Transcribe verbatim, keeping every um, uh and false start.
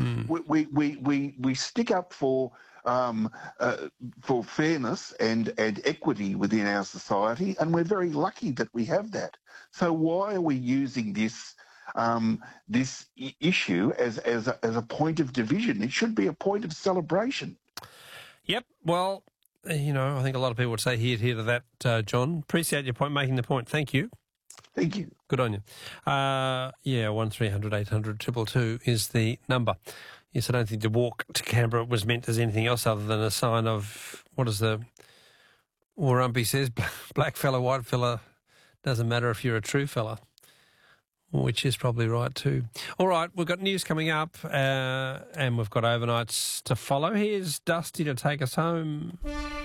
Mm. We, we, we, we, we stick up for um, uh, for fairness and, and equity within our society, and we're very lucky that we have that. So why are we using this um, this I- issue as as a, as a point of division? It should be a point of celebration. Yep. Well, you know, I think a lot of people would say here, here to that, uh, John. Appreciate your point, making the point. Thank you. Thank you. Good on you. Uh, yeah, one three hundred eight hundred two two two is the number. Yes, I don't think the walk to Canberra was meant as anything else other than a sign of, what is the, Warumpi says, black fella, white fella, doesn't matter if you're a true fella, which is probably right too. All right, we've got news coming up uh, and we've got overnights to follow. Here's Dusty to take us home.